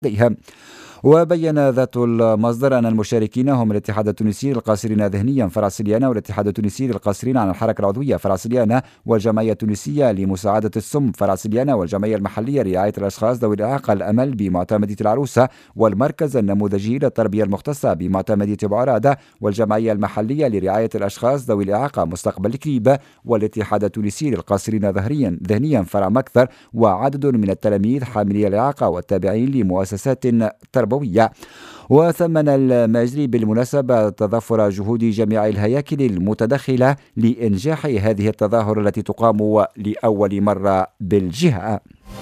لديها. وبين ذات المصدر أن المشاركين هم الاتحاد التونسي للقاصرين ذهنيا فرع سليانة، والاتحاد التونسي للقاصرين عن الحركة العضوية فرع سليانة، والجمعية التونسية لمساعدة السم فرع سليانة، والجمعية المحلية لرعاية الأشخاص ذوي الإعاقة الأمل بمعتمدية العروسة، والمركز النموذجي للتربية المختصة بمعتمدية بعرادة، والجمعية المحلية لرعاية الأشخاص ذوي الإعاقة مستقبل كريب، والاتحاد التونسي للقاصرين ذهنيا فرع مكثر، وعدد من التلاميذ حاملي الإعاقة والتابعين لمؤسسات تربوية. وثمن المجري بالمناسبة تضافر جهود جميع الهياكل المتدخلة لإنجاح هذه التظاهرة التي تقام لأول مرة بالجهة.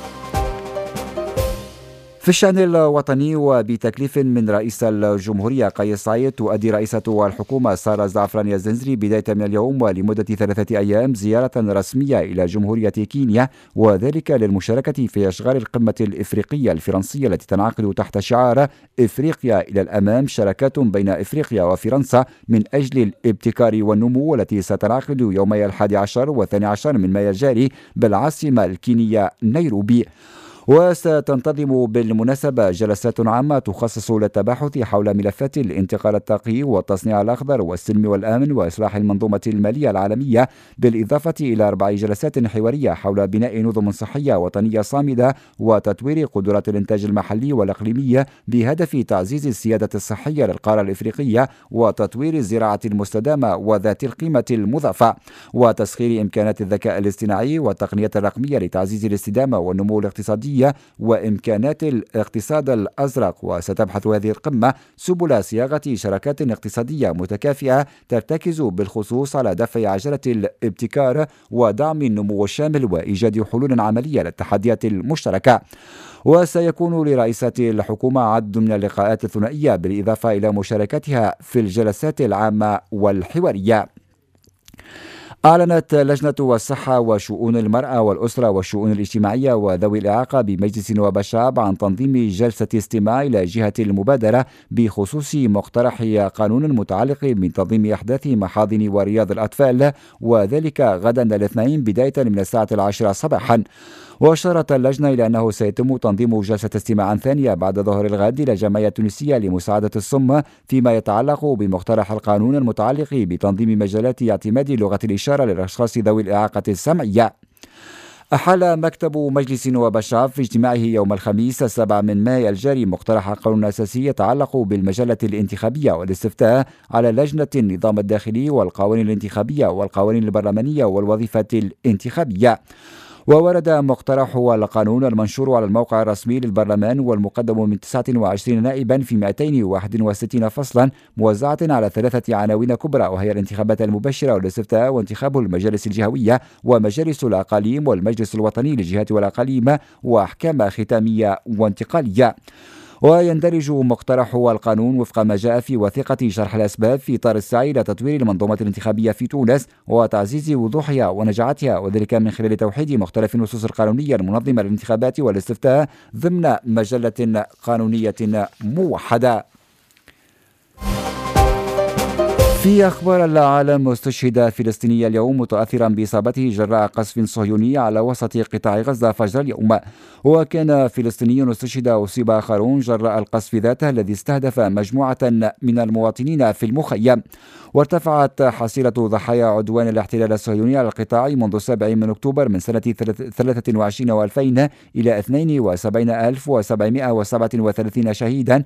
في الشأن الوطني، وبتكليف من رئيس الجمهورية قيس سعيد، تؤدي رئيسة الحكومة سارة الزعفراني الزنزري بداية من اليوم ولمدة 3 أيام زيارة رسمية إلى جمهورية كينيا، وذلك للمشاركة في أشغال القمة الإفريقية الفرنسية التي تنعقد تحت شعار إفريقيا إلى الأمام، شراكات بين إفريقيا وفرنسا من أجل الابتكار والنمو، والتي ستنعقد يومي 11 و12 من مايو الجاري بالعاصمة الكينية نيروبي. وستنتظم بالمناسبة جلسات عامة تخصص للتباحث حول ملفات الانتقال الطاقي والتصنيع الأخضر والسلم والأمن وإصلاح المنظومة المالية العالمية، بالإضافة إلى 4 جلسات حوارية حول بناء نظم صحية وطنية صامدة وتطوير قدرات الإنتاج المحلي والإقليمي بهدف تعزيز السيادة الصحية للقارة الإفريقية وتطوير الزراعة المستدامة وذات القيمة المضافة وتسخير إمكانات الذكاء الاصطناعي والتقنية الرقمية لتعزيز الاستدامة والنمو الاقتصادي وإمكانات الاقتصاد الأزرق. وستبحث هذه القمة سبل صياغة شراكات اقتصادية متكافئة ترتكز بالخصوص على دفع عجلة الابتكار ودعم النمو الشامل وإيجاد حلول عملية للتحديات المشتركة. وسيكون لرئيسة الحكومة عدد من اللقاءات الثنائية بالإضافة إلى مشاركتها في الجلسات العامة والحوارية. أعلنت لجنة الصحة وشؤون المرأة والأسرة والشؤون الاجتماعية وذوي الإعاقة بمجلس نواب الشعب عن تنظيم جلسة استماع إلى جهة المبادرة بخصوص مقترح قانون متعلق بتنظيم أحداث محاضن ورياض الأطفال، وذلك غدا الاثنين بداية من الساعة 10 صباحا. وأشارت اللجنة إلى أنه سيتم تنظيم جلسة استماع ثانية بعد ظهر الغد إلى الجمعية التونسية لمساعدة الصم فيما يتعلق بمقترح القانون المتعلق بتنظيم مجالات اعتماد لغة الإشارة للأشخاص ذوي الإعاقة السمعية. أحال مكتب مجلس نواب الشعب في اجتماعه يوم الخميس 7 من مايو الجاري مقترح قانون أساسي يتعلق بالمجلة الانتخابية والاستفتاء على لجنة النظام الداخلي والقوانين الانتخابية والقوانين البرلمانية والوظيفة الانتخابية. وورد مقترح القانون المنشور على الموقع الرسمي للبرلمان والمقدم من 29 نائبا في 261 فصلا موزعة على 3 عناوين كبرى، وهي الانتخابات المباشرة والاستفتاء وانتخاب المجالس الجهوية ومجالس الأقاليم والمجلس الوطني للجهات والأقاليم وأحكام ختامية وانتقالية. ويندرج مقترح القانون وفق ما جاء في وثيقة شرح الأسباب في إطار السعي إلى تطوير المنظومة الانتخابية في تونس وتعزيز وضوحها ونجاعتها، وذلك من خلال توحيد مختلف النصوص القانونية المنظمة للانتخابات والاستفتاء ضمن مجلة قانونية موحدة. في أخبار العالم، استشهد فلسطيني اليوم متأثرا بإصابته جراء قصف صهيوني على وسط قطاع غزة فجر اليوم. وكان فلسطيني استشهد وأصيب آخرون جراء القصف ذاته الذي استهدف مجموعة من المواطنين في المخيم. وارتفعت حصيلة ضحايا عدوان الاحتلال الصهيوني على القطاع منذ 7 من أكتوبر من سنة 23 و2000 إلى 72737 شهيدا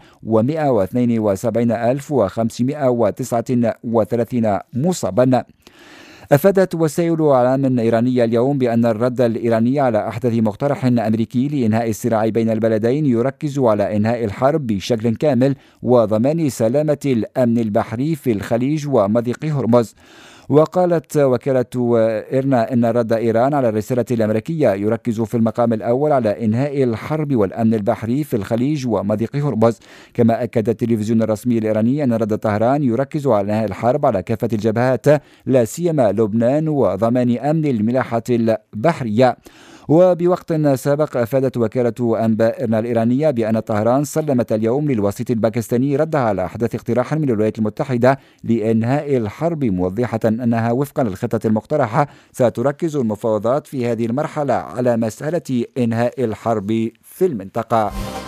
و172539 مصابا. أفادت وسائل إعلام إيرانية اليوم بأن الرد الإيراني على أحدث مقترح أمريكي لإنهاء الصراع بين البلدين يركز على إنهاء الحرب بشكل كامل وضمان سلامة الأمن البحري في الخليج ومضيق هرمز. وقالت وكالة إيرنا أن رد إيران على الرسالة الأمريكية يركز في المقام الأول على إنهاء الحرب والأمن البحري في الخليج ومضيق هرمز. كما أكد التلفزيون الرسمي الإيراني أن رد طهران يركز على إنهاء الحرب على كافة الجبهات لا سيما لبنان وضمان أمن الملاحة البحرية. وبوقت سابق أفادت وكالة أنباء إيرنا الإيرانية بأن طهران سلمت اليوم للوسيط الباكستاني ردها على أحداث اقتراح من الولايات المتحدة لإنهاء الحرب، موضحة أنها وفقا للخطة المقترحة ستركز المفاوضات في هذه المرحلة على مسألة إنهاء الحرب في المنطقة.